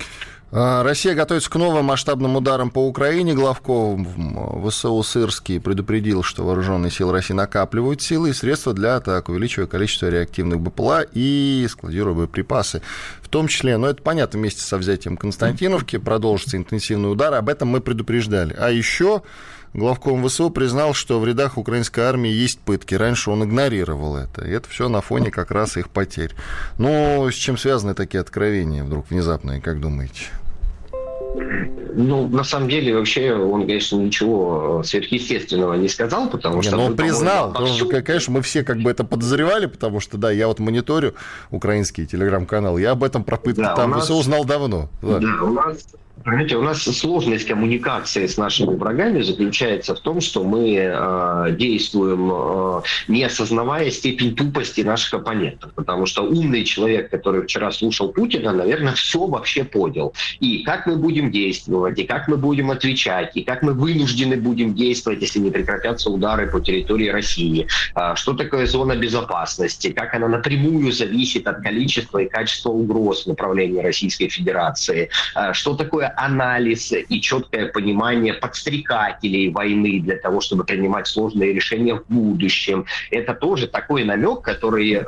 Россия готовится к новым масштабным ударам по Украине. Главков ВСУ Сырский предупредил, что вооруженные силы России накапливают силы и средства для атак, увеличивая количество реактивных БПЛА и складируя боеприпасы. В том числе, это понятно, вместе со взятием Константиновки продолжится интенсивный удар. Об этом мы предупреждали. А еще главком ВСУ признал, что в рядах украинской армии есть пытки. Раньше он игнорировал это. И это все на фоне как раз их потерь. С чем связаны такие откровения вдруг внезапные, как думаете? На самом деле, вообще, он, конечно, ничего сверхъестественного не сказал, потому что... он признал. Конечно, мы все как бы это подозревали, потому что, да, я вот мониторю украинский телеграм-канал, я об этом про пытки там ВСУ узнал давно. Да, у нас сложность коммуникации с нашими врагами заключается в том, что мы действуем, не осознавая степень тупости наших оппонентов. Потому что умный человек, который вчера слушал Путина, наверное, все вообще понял. И как мы будем действовать, и как мы будем отвечать, и как мы вынуждены будем действовать, если не прекратятся удары по территории России. Что такое зона безопасности, как она напрямую зависит от количества и качества угроз в направлении Российской Федерации. Что такое анализ и четкое понимание подстрекателей войны для того, чтобы принимать сложные решения в будущем. Это тоже такой намек, который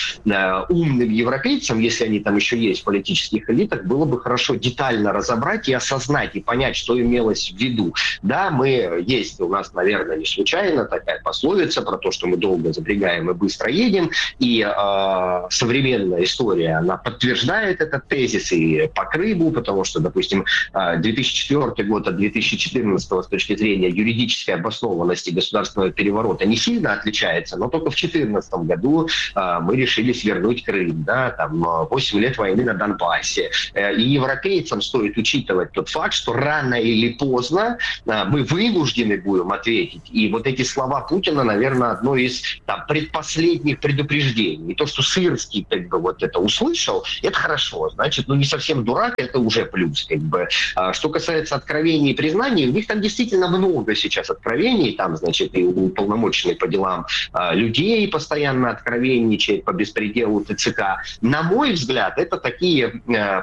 умным европейцам, если они там еще есть в политических элитах, было бы хорошо детально разобрать и осознать, и понять, что имелось в виду. Да, есть у нас, наверное, не случайно такая пословица про то, что мы долго забегаем и быстро едем, и современная история, она подтверждает этот тезис и по Крыму, потому что, допустим, 2004 год от 2014 с точки зрения юридической обоснованности государственного переворота не сильно отличается, но только в 2014 году мы решили свернуть Крым, да, там 8 лет войны на Донбассе. И европейцам стоит учитывать тот факт, что рано или поздно мы вынуждены будем ответить. И вот эти слова Путина, наверное, одно из предпоследних предупреждений. И то, что Сырский как бы вот это услышал, это хорошо. Значит, не совсем дурак, это уже плюс. Как бы. Что касается откровений и признаний, у них там действительно много сейчас откровений. Там, значит, и уполномоченный по делам людей постоянно откровенничает по беспределу ТЦК. На мой взгляд, это такие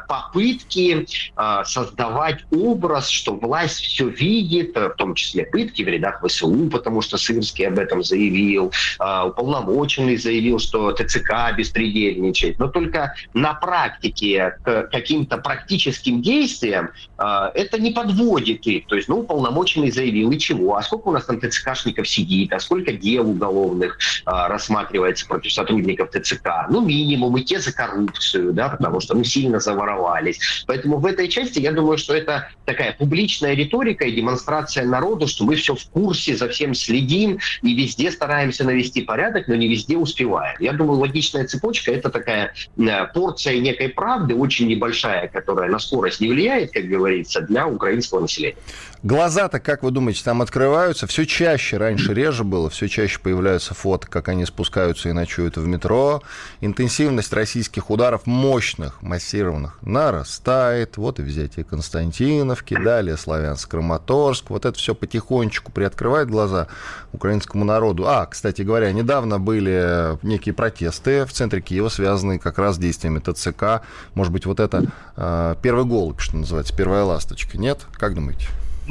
попытки создавать образ, что власть все видит, в том числе пытки в рядах ВСУ, потому что Сырский об этом заявил, уполномоченный заявил, что ТЦК беспредельничает. Но только на практике к каким-то практическим действиям это не подводит их. То есть, уполномоченный заявил, и чего? А сколько у нас там ТЦКшников сидит? А сколько дел уголовных рассматривается против сотрудников ТЦК? Минимум, и те за коррупцию, да, потому что сильно заворовались. Поэтому в этой части я думаю, что это такая публичная риторика и демонстрация народу, что мы все в курсе, за всем следим и везде стараемся навести порядок, но не везде успеваем. Я думаю, логичная цепочка — это такая порция некой правды, очень небольшая, которая на скорость не влияет, как говорится, для украинского населения. Глаза-то, как вы думаете, там открываются? Все чаще, раньше реже было, все чаще появляются фото, как они спускаются и ночуют в метро. Интенсивность российских ударов, мощных, массированных, нарастает. Вот и взятие Константиновки, далее Славянск-Краматорск. Вот это все потихонечку приоткрывает глаза украинскому народу. Кстати говоря, недавно были некие протесты в центре Киева, связанные как раз с действиями ТЦК. Может быть, вот это первый голубь, что называется, первая ласточка. Нет? Как думаете?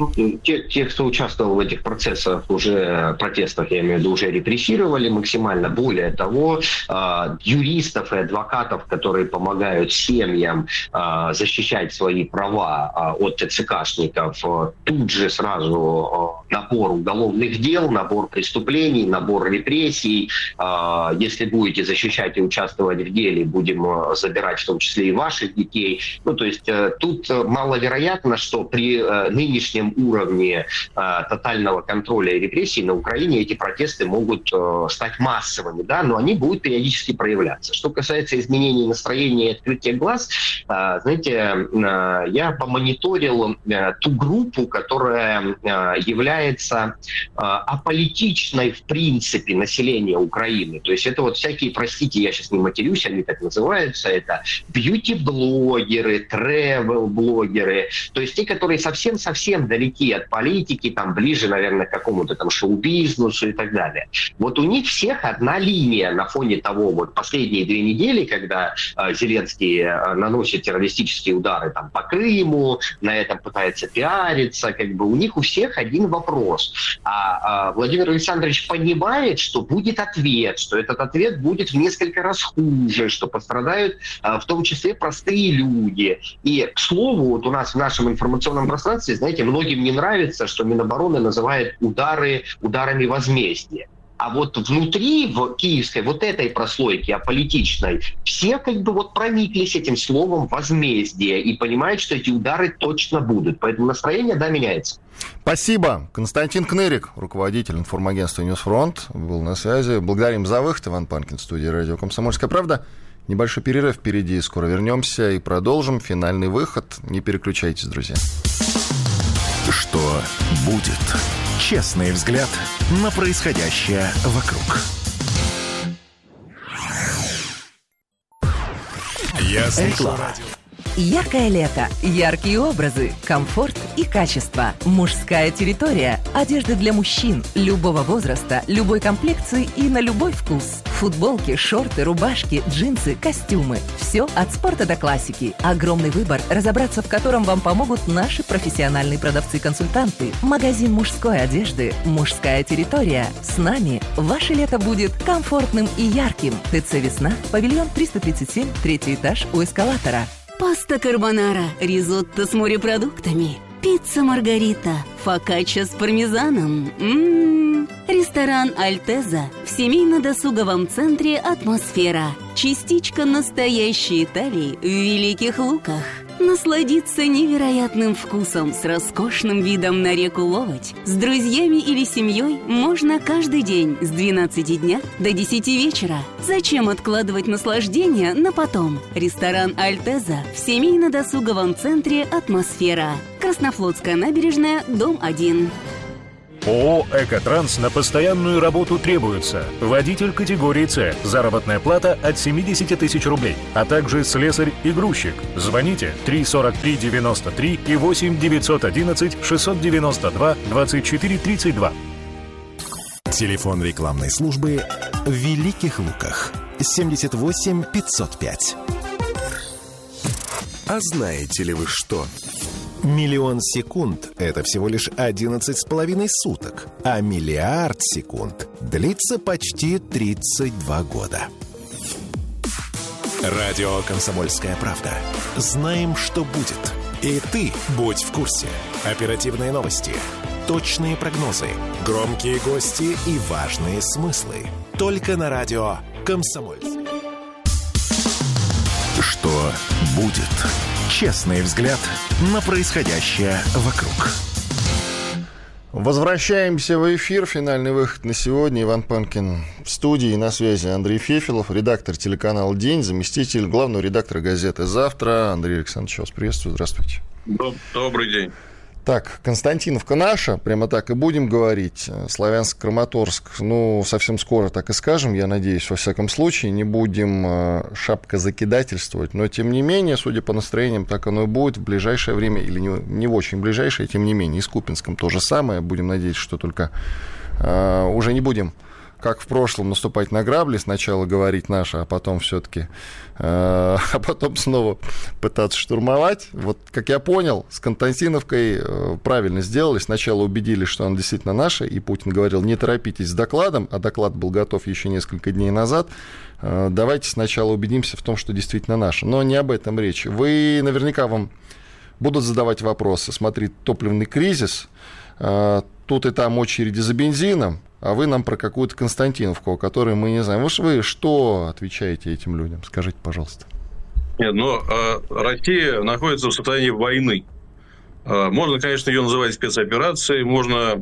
Те, кто участвовал в этих протестах, я имею в виду, уже репрессировали максимально. Более того, юристов и адвокатов, которые помогают семьям защищать свои права от ТЦКшников, тут же сразу набор уголовных дел, набор преступлений, набор репрессий. Если будете защищать и участвовать в деле, будем забирать в том числе и ваших детей. То есть тут маловероятно, что при нынешнем уровне тотального контроля и репрессий на Украине эти протесты могут стать массовыми, да, но они будут периодически проявляться. Что касается изменений настроения и открытия глаз, знаете, я помониторил ту группу, которая является аполитичной в принципе населения Украины. То есть это вот всякие, простите, я сейчас не матерюсь, они так называются, это бьюти-блогеры, тревел-блогеры, то есть те, которые совсем-совсем далеки от политики, там ближе, наверное, к какому-то там шоу-бизнесу и так далее. Вот у них всех одна линия на фоне того, вот последние 2 недели, когда Зеленский наносит террористические удары там по Крыму, на этом пытается пиариться, как бы у них у всех один вопрос. Владимир Александрович понимает, что будет ответ, что этот ответ будет в несколько раз хуже, что пострадают в том числе простые люди. И, к слову, вот у нас в нашем информационном пространстве, знаете, многим не нравится, что Минобороны называет ударами возмездия. А вот внутри, в киевской вот этой прослойки аполитичной, все как бы вот прониклись этим словом возмездие и понимают, что эти удары точно будут. Поэтому настроение, да, меняется. Спасибо. Константин Кнырик, руководитель информагентства «Ньюсфронт», был на связи. Благодарим за выход. Иван Панкин, студия «Радио Комсомольская правда». Небольшой перерыв впереди. Скоро вернемся и продолжим. Финальный выход. Не переключайтесь, друзья. Что будет? Честный взгляд на происходящее вокруг. Я слышу радио. Яркое лето, яркие образы, комфорт и качество. Мужская территория. Одежда для мужчин любого возраста, любой комплекции и на любой вкус. Футболки, шорты, рубашки, джинсы, костюмы. Все от спорта до классики. Огромный выбор, разобраться в котором вам помогут наши профессиональные продавцы-консультанты. Магазин мужской одежды «Мужская территория». С нами ваше лето будет комфортным и ярким. ТЦ «Весна», павильон 337, 3-й этаж у эскалатора. Паста карбонара, ризотто с морепродуктами, пицца маргарита, фокачча с пармезаном. Ресторан «Альтеза» в семейно-досуговом центре «Атмосфера». Частичка настоящей Италии в Великих Луках. Насладиться невероятным вкусом с роскошным видом на реку Ловоть с друзьями или семьей можно каждый день с 12 дня до 10 вечера. Зачем откладывать наслаждение на потом? Ресторан «Альтеза» в семейно-досуговом центре «Атмосфера». Краснофлотская набережная, дом 1. ООО «Экотранс» на постоянную работу требуется. Водитель категории «С». Заработная плата от 70 тысяч рублей. А также слесарь и грузчик. Звоните 343-93 и 8-911-692-24-32. Телефон рекламной службы в Великих Луках. 78 505. А знаете ли вы что? 1 000 000 секунд – это всего лишь 11,5 суток, а миллиард секунд длится почти 32 года. Радио «Комсомольская правда». Знаем, что будет. И ты будь в курсе. Оперативные новости, точные прогнозы, громкие гости и важные смыслы. Только на радио «Комсомольская». Что будет? Честный взгляд на происходящее вокруг. Возвращаемся в эфир. Финальный выход на сегодня. Иван Панкин в студии. На связи Андрей Фефелов, редактор телеканала «День», заместитель главного редактора газеты «Завтра». Андрей Александрович, вас приветствую. Здравствуйте. Добрый день. Так, Константиновка наша, прямо так и будем говорить. Славянск-Краматорск, совсем скоро так и скажем, я надеюсь, во всяком случае, не будем шапкозакидательствовать, но, тем не менее, судя по настроениям, так оно и будет в ближайшее время, или не в очень ближайшее, тем не менее, и с Купинском то же самое, будем надеяться, что только уже не будем, как в прошлом, наступать на грабли, сначала говорить наше, а потом все-таки, а потом снова пытаться штурмовать. Вот, как я понял, с Константиновкой правильно сделали. Сначала убедились, что она действительно наша, и Путин говорил, не торопитесь с докладом, а доклад был готов еще несколько дней назад. Давайте сначала убедимся в том, что действительно наша. Но не об этом речь. Вы наверняка вам будут задавать вопросы. Смотри, топливный кризис, тут и там очереди за бензином, а вы нам про какую-то Константиновку, о которой мы не знаем. Вы что отвечаете этим людям? Скажите, пожалуйста. Нет, Россия находится в состоянии войны. Можно, конечно, ее называть спецоперацией, можно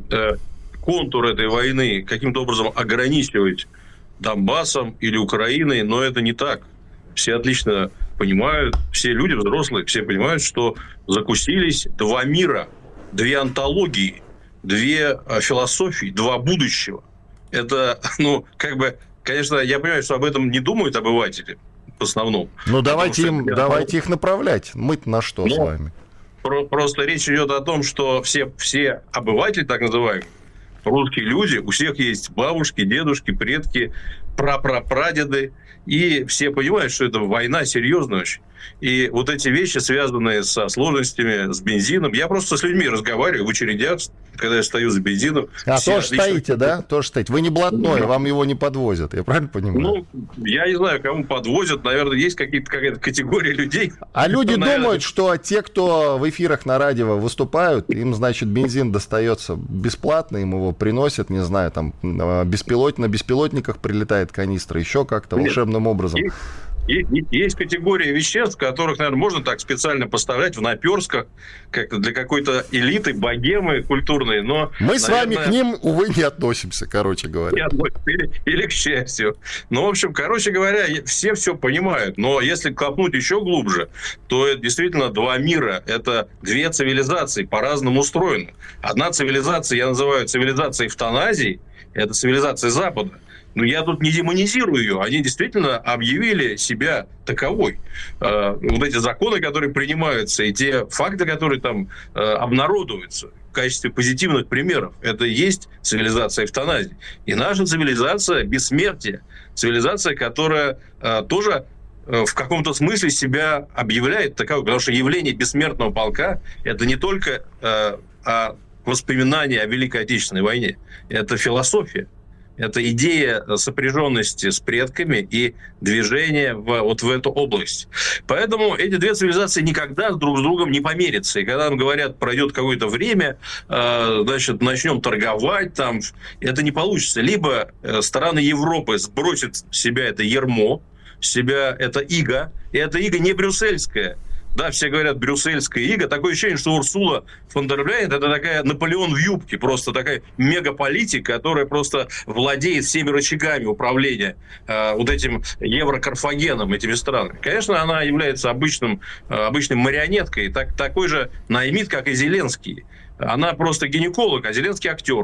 контур этой войны каким-то образом ограничивать Донбассом или Украиной, но это не так. Все отлично понимают, все люди взрослые, все понимают, что закусились два мира, две антологии, две философии, два будущего. Это, конечно, я понимаю, что об этом не думают обыватели в основном. Давайте их направлять. Мы-то на что с вами? Просто речь идет о том, что все обыватели, так называемые, русские люди, у всех есть бабушки, дедушки, предки, прапрапрадеды, и все понимают, что это война серьезная очень. И вот эти вещи, связанные со сложностями, с бензином. Я просто с людьми разговариваю в очередях, когда я стою за бензином. Тоже стоите, да? Тоже стоите. Вы не блатной, вам его не подвозят, я правильно понимаю? Я не знаю, кому подвозят. Наверное, есть какая-то категория людей. А люди думают, что те, кто в эфирах на радио выступают, им, значит, бензин достается бесплатно, им его приносят, не знаю, там на беспилотниках прилетает канистра, еще как-то волшебным образом. Есть категория веществ, которых, наверное, можно так специально поставлять в наперстках, как для какой-то элиты, богемы культурной, но... Мы с вами к ним, увы, не относимся, короче говоря. Или к счастью. В общем, короче говоря, все понимают, но если копнуть еще глубже, то это действительно два мира, это две цивилизации, по-разному устроены. Одна цивилизация, я называю цивилизацией эвтаназии, это цивилизация Запада. я тут не демонизирую ее. Они действительно объявили себя таковой. Вот эти законы, которые принимаются, и те факты, которые там обнародуются в качестве позитивных примеров, это и есть цивилизация эвтаназии. И наша цивилизация бессмертия. Цивилизация, которая тоже в каком-то смысле себя объявляет таковой. Потому что явление бессмертного полка – это не только воспоминания о Великой Отечественной войне. Это философия. Это идея сопряженности с предками и движения вот в эту область. Поэтому эти две цивилизации никогда друг с другом не помирятся. И когда нам говорят, пройдет какое-то время, значит, начнем торговать, там, это не получится. Либо страны Европы сбросят с себя это ярмо, с себя это иго, и это иго не брюссельское. Да, все говорят брюссельская ига. Такое ощущение, что Урсула фон дер Ляйен – это такая Наполеон в юбке, просто такая мегаполитик, которая просто владеет всеми рычагами управления вот этим Еврокарфагеном, этими странами. Конечно, она является обычной марионеткой, такой же наймит, как и Зеленский. Она просто гинеколог, а Зеленский актер.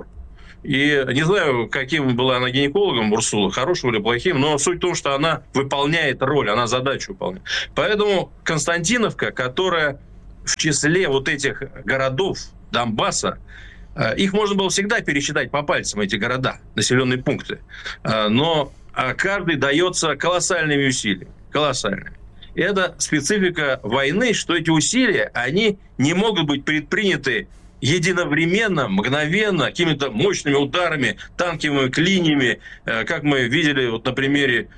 И не знаю, каким была она гинекологом, Урсула, хорошим или плохим, но суть в том, что она выполняет роль, она задачу выполняет. Поэтому Константиновка, которая в числе вот этих городов Донбасса, их можно было всегда пересчитать по пальцам, эти города, населенные пункты, но каждый дается колоссальными усилиями, колоссальными. И это специфика войны, что эти усилия, они не могут быть предприняты единовременно, мгновенно, какими-то мощными ударами, танковыми клиньями, как мы видели вот на примере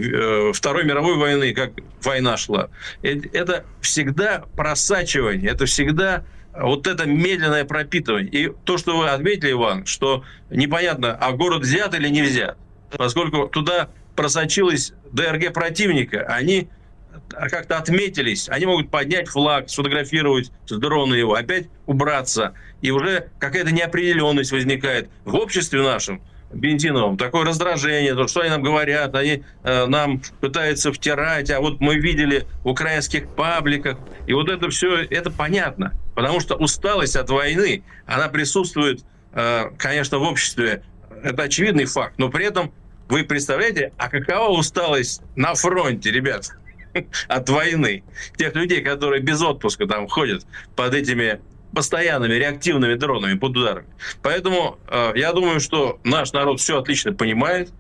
Второй мировой войны, как война шла. Это всегда просачивание, это всегда вот это медленное пропитывание. И то, что вы отметили, Иван, что непонятно, а город взят или не взят, поскольку туда просочилась ДРГ противника, они как-то отметились, они могут поднять флаг, сфотографировать с дрона его, опять убраться. И уже какая-то неопределенность возникает в обществе нашем, бензиновом, такое раздражение, то, что они нам говорят, они нам пытаются втирать, а вот мы видели в украинских пабликах, и вот это все, это понятно, потому что усталость от войны, она присутствует, конечно, в обществе, это очевидный факт, но при этом вы представляете, а какова усталость на фронте, ребят? От войны. Тех людей, которые без отпуска там ходят под этими постоянными реактивными дронами, под ударами. Поэтому я думаю, что наш народ все отлично понимает.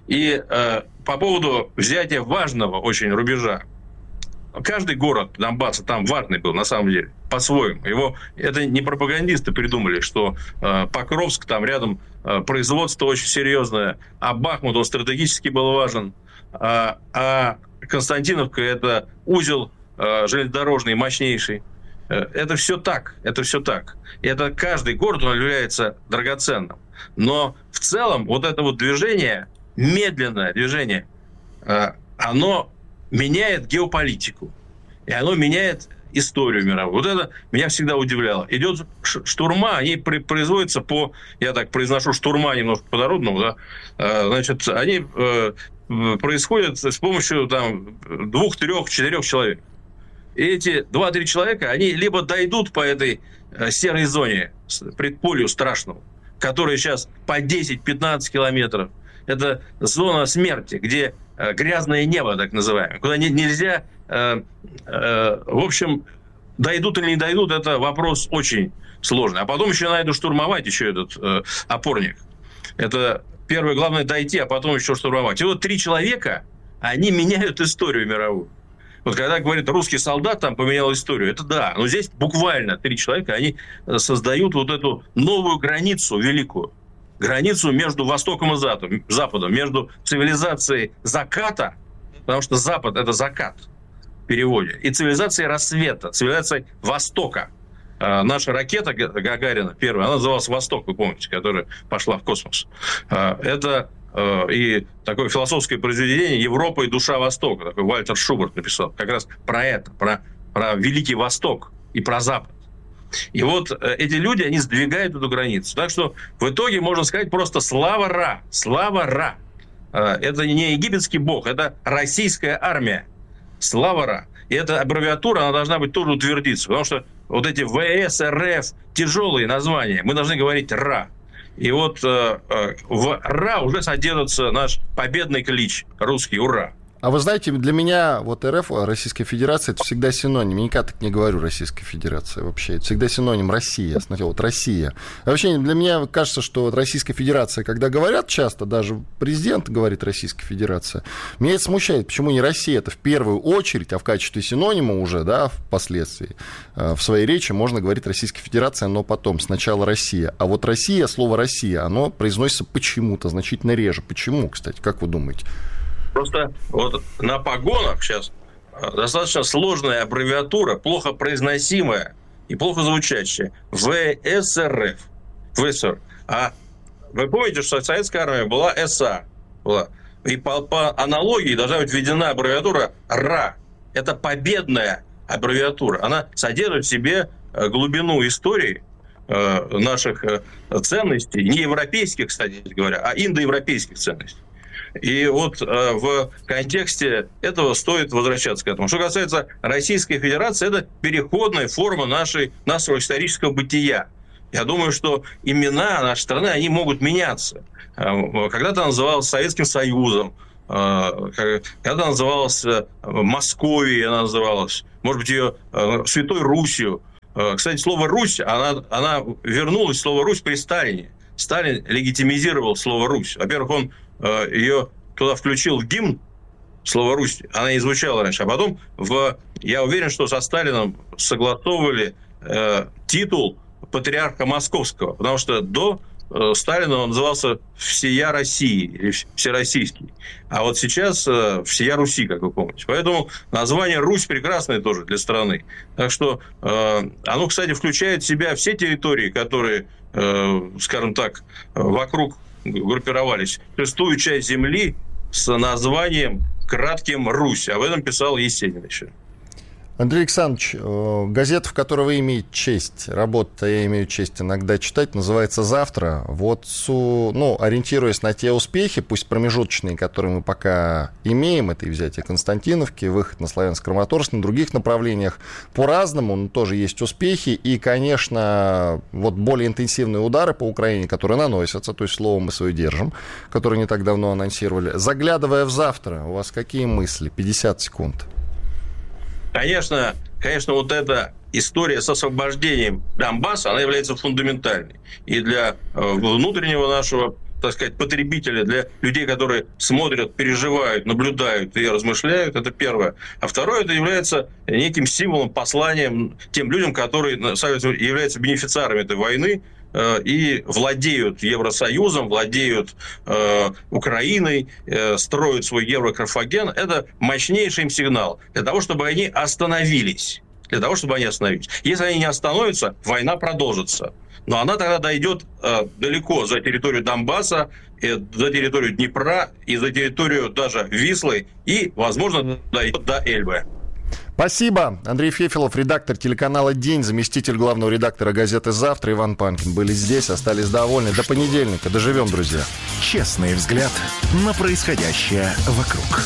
И по поводу взятия важного очень рубежа. Каждый город Донбасса там важный был, на самом деле, по-своему. Это не пропагандисты придумали, что Покровск, там рядом производство очень серьезное, а Бахмут, он стратегически был важен. А Константиновка – это узел железнодорожный, мощнейший. Это все так, это все так. И это каждый город, он является драгоценным. Но в целом вот это вот движение, медленное движение, оно меняет геополитику. И оно меняет историю мировую. Вот это меня всегда удивляло. Идет штурма, они производятся по, я так произношу штурма немножко по-народному, да, значит, они происходят с помощью там 2, 3, 4 человек. И эти 2-3 человека, они либо дойдут по этой серой зоне, предполью страшному, которая сейчас по 10-15 километров. Это зона смерти, где грязное небо, так называемое, куда нельзя... В общем, дойдут или не дойдут, это вопрос очень сложный. А потом еще надо штурмовать еще этот опорник. Это первое, главное дойти, а потом еще штурмовать. И вот 3 человека, они меняют историю мировую. Вот когда говорит русский солдат там поменял историю, это да. Но здесь буквально 3 человека, они создают вот эту новую границу великую. Границу между Востоком и Западом, между цивилизацией заката, потому что Запад – это закат в переводе, и цивилизацией рассвета, цивилизацией Востока. Наша ракета Гагарина, первая, она называлась «Восток», вы помните, которая пошла в космос. Это и такое философское произведение «Европа и душа Востока». Такой Вальтер Шуберт написал как раз про это, про Великий Восток и про Запад. И вот эти люди, они сдвигают эту границу. Так что в итоге можно сказать просто «Слава Ра! Слава Ра!». Это не египетский бог, это российская армия. Слава Ра! И эта аббревиатура, она должна быть тоже утвердиться, потому что вот эти ВС, РФ, тяжелые названия, мы должны говорить Ра. И вот в «ра» уже содержится наш победный клич русский «Ура». А вы знаете, для меня вот РФ, Российская Федерация, это всегда синоним. Я никогда так не говорю Российская Федерация вообще. Это всегда синоним Россия. Смотрите, вот Россия. А вообще для меня кажется, что вот Российская Федерация, когда говорят часто, даже президент говорит Российская Федерация, меня это смущает. Почему не Россия? Это в первую очередь, а в качестве синонима уже, да, впоследствии, в своей речи можно говорить Российская Федерация, но потом, сначала Россия. А вот Россия, слово Россия, оно произносится почему-то значительно реже. Почему, кстати, как вы думаете? Просто вот на погонах сейчас достаточно сложная аббревиатура, плохо произносимая и плохо звучащая. ВСРФ. ВСР. А вы помните, что советская армия была СА. Была. И по аналогии должна быть введена аббревиатура РА. Это победная аббревиатура. Она содержит в себе глубину истории наших ценностей, не европейских, кстати говоря, а индоевропейских ценностей. И вот в контексте этого стоит возвращаться к этому. Что касается Российской Федерации, это переходная форма нашего исторического бытия. Я думаю, что имена нашей страны, они могут меняться. Когда-то она называлась Советским Союзом, когда-то она называлась Московией, она называлась, может быть, ее Святой Русью. Кстати, слово «Русь», она вернулась, слово «Русь» при Сталине. Сталин легитимизировал слово «Русь». Во-первых, он ее туда включил в гимн, слово «Русь», она не звучала раньше. А потом, я уверен, что со Сталином согласовывали титул патриарха Московского, потому что до Сталина он назывался «Всея России» или «Всероссийский». А вот сейчас «Всея Руси», как вы помните. Поэтому название «Русь» прекрасное тоже для страны. Так что оно, кстати, включает в себя все территории, которые, скажем так, вокруг группировались. Шестую часть земли с названием кратким «Русь». Об этом писал Есенин еще. Андрей Александрович, газета, в которой вы имеете честь работать, а я имею честь иногда читать, называется «Завтра». Вот, ориентируясь на те успехи, пусть промежуточные, которые мы пока имеем, это и взятие Константиновки, выход на Славянск-Краматорск, на других направлениях, по-разному, но тоже есть успехи. И, конечно, вот более интенсивные удары по Украине, которые наносятся, то есть слово мы свое держим, которые не так давно анонсировали. Заглядывая в «Завтра», у вас какие мысли? 50 секунд. Конечно, вот эта история с освобождением Донбасса, она является фундаментальной. И для внутреннего нашего, так сказать, потребителя, для людей, которые смотрят, переживают, наблюдают и размышляют, это первое. А второе, это является неким символом, посланием тем людям, которые являются бенефициарами этой войны, и владеют Евросоюзом, владеют Украиной, строят свой еврокарфаген. Это мощнейший им сигнал для того, чтобы они остановились. Если они не остановятся, война продолжится. Но она тогда дойдет далеко за территорию Донбасса, за территорию Днепра и за территорию даже Вислы и, возможно, дойдет до Эльбы. Спасибо. Андрей Фефелов, редактор телеканала «День», заместитель главного редактора газеты «Завтра», Иван Панкин. Были здесь, остались довольны. До понедельника. Доживем, друзья. Честный взгляд на происходящее вокруг.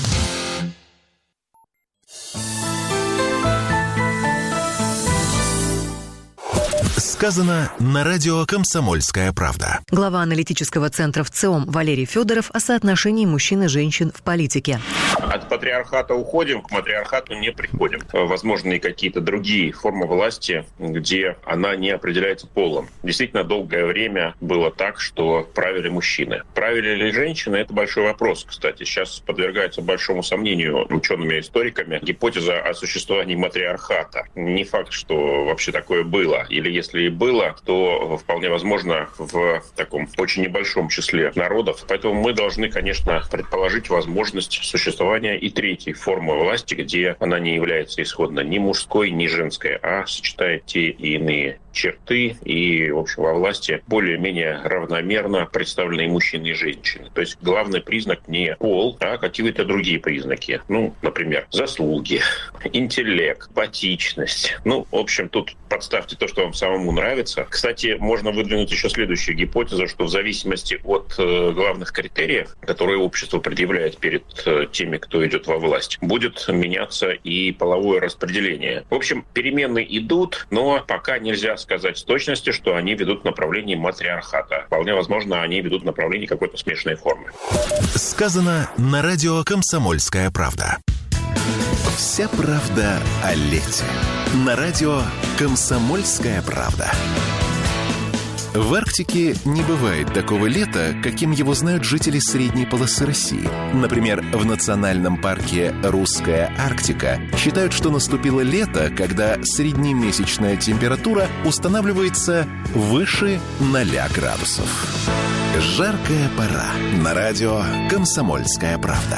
Сказано на радио «Комсомольская правда». Глава аналитического центра ВЦИОМ Валерий Федоров о соотношении мужчин и женщин в политике. От патриархата уходим, к матриархату не приходим. Возможны и какие-то другие формы власти, где она не определяется полом. Действительно, долгое время было так, что правили мужчины. Правили ли женщины – это большой вопрос. Кстати, сейчас подвергается большому сомнению учеными и историками гипотеза о существовании матриархата. Не факт, что вообще такое было. Или если и было, то вполне возможно в таком очень небольшом числе народов. Поэтому мы должны, конечно, предположить возможность существования и третьей формы власти, где она не является исходно ни мужской, ни женской, а сочетает те и иные черты, и, в общем, во власти более-менее равномерно представлены и мужчины, и женщины. То есть главный признак не пол, а какие-то другие признаки. Например, заслуги, интеллект, эмпатичность. В общем, тут подставьте то, что вам самому нравится. Кстати, можно выдвинуть еще следующую гипотезу, что в зависимости от главных критериев, которые общество предъявляет перед теми, кто идет во власть, будет меняться и половое распределение. В общем, перемены идут, но пока нельзя сказать с точностью, что они ведут в направлении матриархата. Вполне возможно, они ведут в направлении какой-то смешанной формы. Сказано на радио «Комсомольская правда». Вся правда о лете. На радио «Комсомольская правда». В Арктике не бывает такого лета, каким его знают жители средней полосы России. Например, в национальном парке «Русская Арктика» считают, что наступило лето, когда среднемесячная температура устанавливается выше 0 градусов. Жаркая пора. На радио «Комсомольская правда».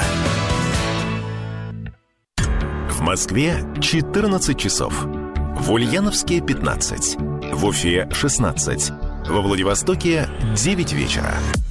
В Москве 14 часов. В Ульяновске 15. В Уфе 16. Во Владивостоке 9 вечера.